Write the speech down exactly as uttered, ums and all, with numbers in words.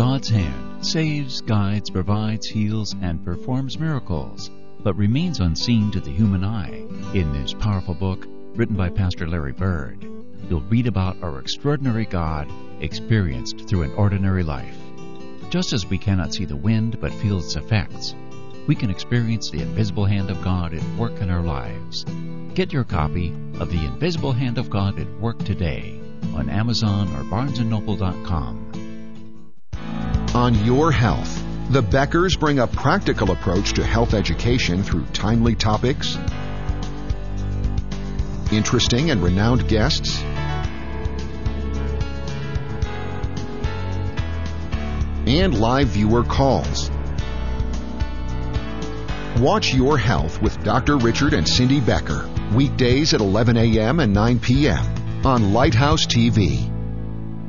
God's hand saves, guides, provides, heals, and performs miracles, but remains unseen to the human eye. In this powerful book, written by Pastor Larry Bird, you'll read about our extraordinary God experienced through an ordinary life. Just as we cannot see the wind but feel its effects, we can experience the invisible hand of God at work in our lives. Get your copy of The Invisible Hand of God at Work today on Amazon or barnes and noble dot com. On Your Health, the Beckers bring a practical approach to health education through timely topics, interesting and renowned guests, and live viewer calls. Watch Your Health with Doctor Richard and Cindy Becker, weekdays at eleven a.m. and nine p.m. on Lighthouse T V.